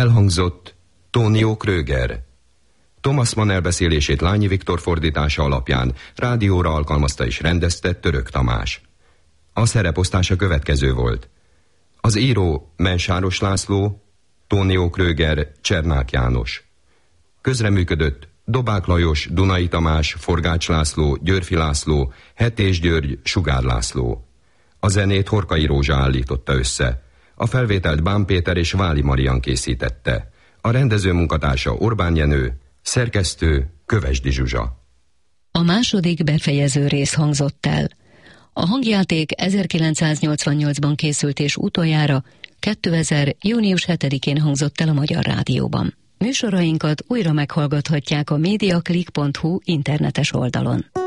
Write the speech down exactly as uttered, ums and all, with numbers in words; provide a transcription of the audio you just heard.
Elhangzott Tonio Kröger. Thomas Mann elbeszélését Lányi Viktor fordítása alapján rádióra alkalmazta és rendezte Török Tamás. A szereposztása következő volt. Az író Mensáros László, Tonio Kröger, Csernák János. Közreműködött Dobák Lajos, Dunai Tamás, Forgács László, Györfi László, Hetés György, Sugár László. A zenét Horkai Rózsa állította össze. A felvételt Bán Péter és Váli Marian készítette. A rendező munkatársa Orbán Jenő, szerkesztő Kövesdi Zsuzsa. A második befejező rész hangzott el. A hangjáték ezerkilencszáznyolcvannyolcban készült és utoljára kétezer. június hetedikén hangzott el a Magyar Rádióban. Műsorainkat újra meghallgathatják a mediaclick pont hu internetes oldalon.